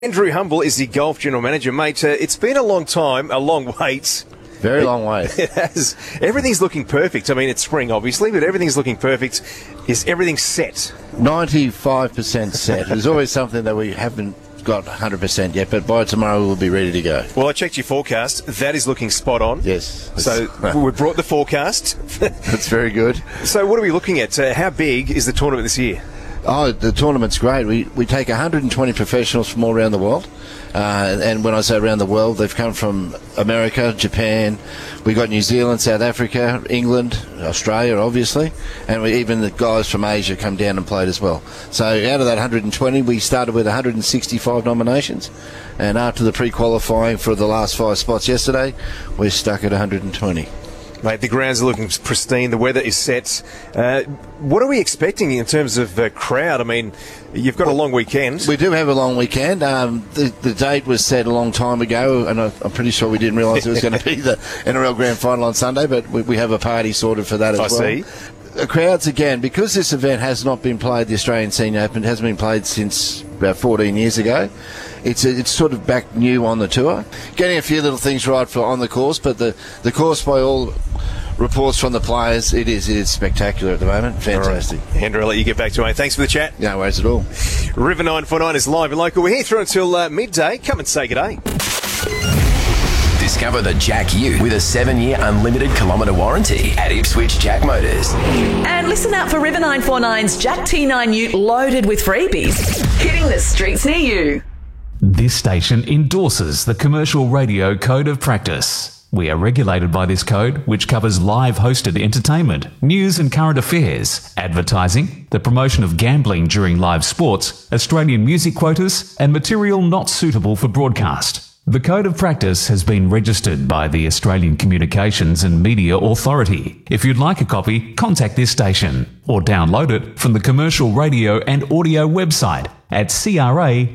Andrew Humble is the golf general manager, mate. It's been a long time, a long wait. Very long way. It has. Everything's looking perfect. I mean, it's spring, obviously, but everything's looking perfect. Is everything set? 95% set. There's always something that we haven't got 100% yet, but by tomorrow we'll be ready to go. Well, I checked your forecast. That is looking spot on. Yes. So we brought the forecast. That's very good. So what are we looking at? How big is the tournament this year? Oh, the tournament's great. We take 120 professionals from all around the world. And when I say around the world, they've come from America, Japan. We got New Zealand, South Africa, England, Australia, obviously. And even the guys from Asia come down and played as well. So out of that 120, we started with 165 nominations. And after the pre-qualifying for the last 5 spots yesterday, we're stuck at 120. Mate, the grounds are looking pristine. The weather is set. What are we expecting in terms of crowd? I mean, you've got a long weekend. We do have a long weekend. The date was set a long time ago, and I'm pretty sure we didn't realise it was going to be the NRL Grand Final on Sunday, but we have a party sorted for that as well. I see. The crowds, again, because this event has not been played, the Australian Senior Open hasn't been played since about 14 years ago. It's sort of back new on the tour. Getting a few little things right for on the course, but the course, by all reports from the players, it is spectacular at the moment. Fantastic. Right. Andrew, I'll let you get back to it, mate. Thanks for the chat. No worries at all. River 949 is live and local. We're here through until midday. Come and say good day. Discover the Jack Ute with a 7-year unlimited kilometre warranty at Ipswich Jack Motors. And listen out for River 949's Jack T9 Ute loaded with freebies, hitting the streets near you. This station endorses the Commercial Radio Code of Practice. We are regulated by this code, which covers live hosted entertainment, news and current affairs, advertising, the promotion of gambling during live sports, Australian music quotas, and material not suitable for broadcast. The Code of Practice has been registered by the Australian Communications and Media Authority. If you'd like a copy, contact this station or download it from the Commercial Radio and Audio website at cra.au.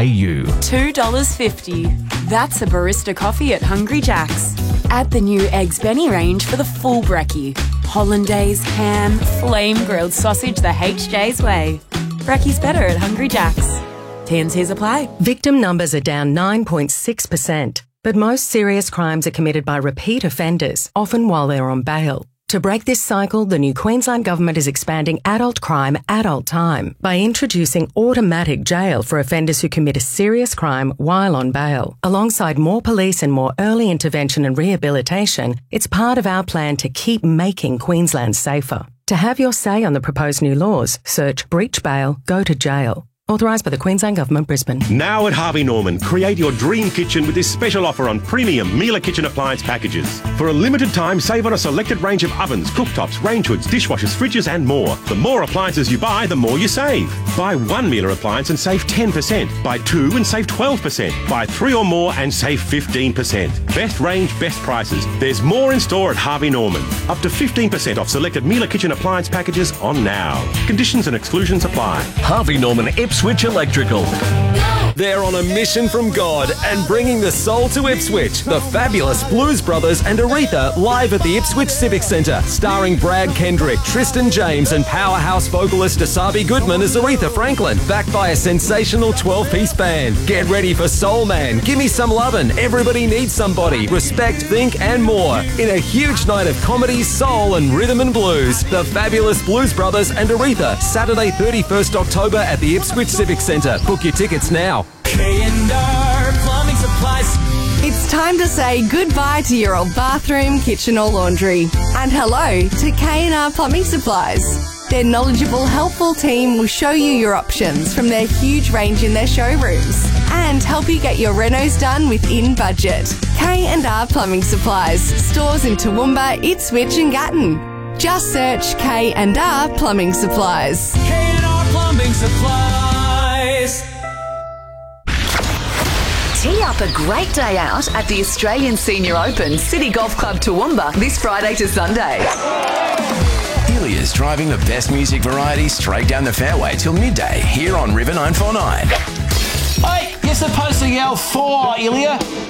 $2.50. That's a barista coffee at Hungry Jack's. Add the new Eggs Benny range for the full brekkie. Hollandaise, ham, flame grilled sausage the HJ's way. Brekkie's better at Hungry Jack's. T&Cs apply. Victim numbers are down 9.6%, but most serious crimes are committed by repeat offenders, often while they're on bail. To break this cycle, the new Queensland Government is expanding adult crime, adult time by introducing automatic jail for offenders who commit a serious crime while on bail. Alongside more police and more early intervention and rehabilitation, it's part of our plan to keep making Queensland safer. To have your say on the proposed new laws, search breach bail, go to jail. Authorised by the Queensland Government, Brisbane. Now at Harvey Norman, create your dream kitchen with this special offer on premium Miele kitchen appliance packages. For a limited time, save on a selected range of ovens, cooktops, range hoods, dishwashers, fridges and more. The more appliances you buy, the more you save. Buy 1 Miele appliance and save 10%. Buy 2 and save 12%. Buy 3 or more and save 15%. Best range, best prices. There's more in store at Harvey Norman. Up to 15% off selected Miele kitchen appliance packages on now. Conditions and exclusions apply. Harvey Norman Ipswich Electrical. They're on a mission from God and bringing the soul to Ipswich. The fabulous Blues Brothers and Aretha live at the Ipswich Civic Centre, starring Brad Kendrick, Tristan James and powerhouse vocalist Asabi Goodman as Aretha Franklin, backed by a sensational 12-piece band. Get ready for Soul Man, Give Me Some Lovin', Everybody Needs Somebody, Respect, Think and more. In a huge night of comedy, soul and rhythm and blues. The fabulous Blues Brothers and Aretha, Saturday 31st October at the Ipswich Civic Centre. Book your tickets now. K&R Plumbing Supplies. It's time to say goodbye to your old bathroom, kitchen or laundry. And hello to K&R Plumbing Supplies. Their knowledgeable, helpful team will show you your options from their huge range in their showrooms and help you get your renos done within budget. K&R Plumbing Supplies. Stores in Toowoomba, Ipswich and Gatton. Just search K&R Plumbing Supplies. K&R Plumbing Supplies. Tee up a great day out at the Australian Senior Open City Golf Club Toowoomba this Friday to Sunday. Ilia's driving the best music variety straight down the fairway till midday here on River 949. Hey, you're supposed to yell 4, Ilya.